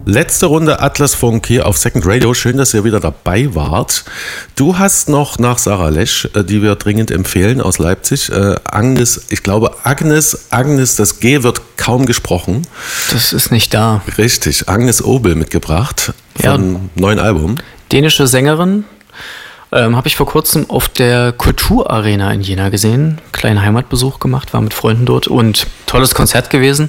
Letzte Runde Atlasfunk hier auf Second Radio. Schön, dass ihr wieder dabei wart. Du hast noch nach Sarah Lesch, die wir dringend empfehlen, aus Leipzig, Agnes, das G wird kaum gesprochen. Das ist nicht da. Richtig, Agnes Obel mitgebracht vom neuen Album. Dänische Sängerin. Habe ich vor kurzem auf der Kulturarena in Jena gesehen. Kleinen Heimatbesuch gemacht, war mit Freunden dort und tolles Konzert gewesen.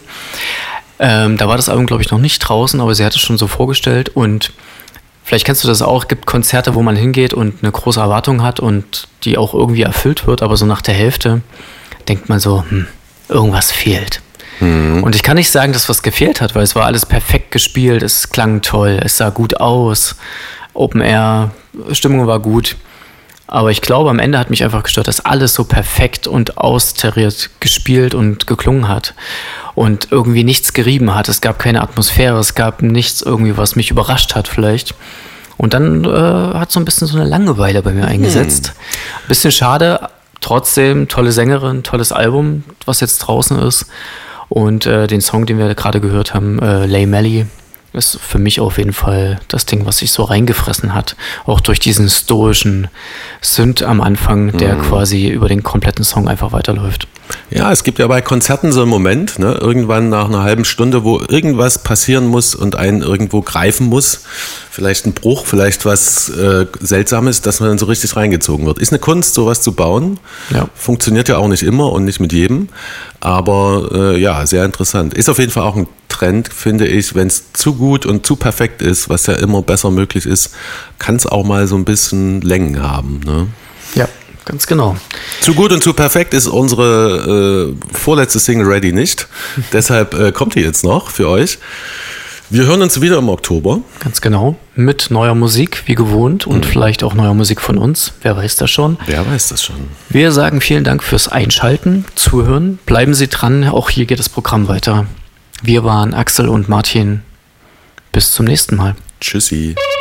Da war das Album, glaube ich, noch nicht draußen, aber sie hat es schon so vorgestellt und vielleicht kennst du das auch, es gibt Konzerte, wo man hingeht und eine große Erwartung hat und die auch irgendwie erfüllt wird, aber so nach der Hälfte denkt man so, irgendwas fehlt. Und ich kann nicht sagen, dass was gefehlt hat, weil es war alles perfekt gespielt, es klang toll, es sah gut aus, Open Air, Stimmung war gut. Aber ich glaube, am Ende hat mich einfach gestört, dass alles so perfekt und austariert gespielt und geklungen hat und irgendwie nichts gerieben hat. Es gab keine Atmosphäre, es gab nichts irgendwie, was mich überrascht hat vielleicht. Und dann hat so ein bisschen so eine Langeweile bei mir eingesetzt. Bisschen schade, trotzdem tolle Sängerin, tolles Album, was jetzt draußen ist. Und den Song, den wir gerade gehört haben, Lay Melly, ist für mich auf jeden Fall das Ding, was sich so reingefressen hat. Auch durch diesen stoischen Synth am Anfang, der quasi über den kompletten Song einfach weiterläuft. Ja, es gibt ja bei Konzerten so einen Moment, ne, irgendwann nach einer halben Stunde, wo irgendwas passieren muss und einen irgendwo greifen muss. Vielleicht ein Bruch, vielleicht was Seltsames, dass man dann so richtig reingezogen wird. Ist eine Kunst, sowas zu bauen. Ja. Funktioniert ja auch nicht immer und nicht mit jedem. Aber sehr interessant. Ist auf jeden Fall auch ein Trend, finde ich, wenn es zu gut und zu perfekt ist, was ja immer besser möglich ist, kann es auch mal so ein bisschen Längen haben. Ne? Ja, ganz genau. Zu gut und zu perfekt ist unsere vorletzte Single Ready nicht. Deshalb kommt die jetzt noch für euch. Wir hören uns wieder im Oktober. Ganz genau. Mit neuer Musik, wie gewohnt. Und vielleicht auch neuer Musik von uns. Wer weiß das schon? Wer weiß das schon. Wir sagen vielen Dank fürs Einschalten, Zuhören. Bleiben Sie dran. Auch hier geht das Programm weiter. Wir waren Axel und Martin. Bis zum nächsten Mal. Tschüssi.